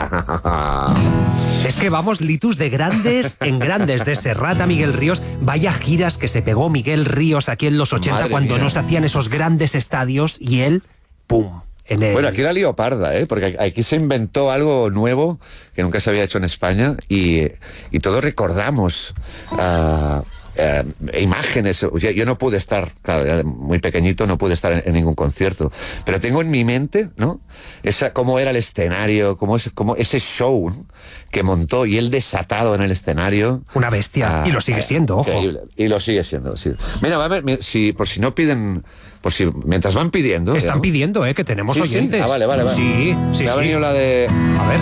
Es que vamos, Litus, de grandes en grandes, de Serrat a Miguel Ríos. Vaya giras que se pegó Miguel Ríos aquí en los 80. Madre cuando mía. No se hacían esos grandes estadios y él, ¡pum! Bueno, aquí la lío parda, porque aquí se inventó algo nuevo que nunca se había hecho en España y todos recordamos imágenes. O sea, yo no pude estar, claro, muy pequeñito, no pude estar en ningún concierto, pero tengo en mi mente, ¿no? Cómo era el escenario, cómo ese show, ¿no?, que montó, y él desatado en el escenario. Una bestia, y lo sigue siendo, ojo. Increíble. Y lo sigue siendo, sí. Mira, va a ver, por si no piden, mientras van pidiendo. Están pidiendo, que tenemos oyentes. Sí. Vale. Sí. Me ha venido la de... A ver.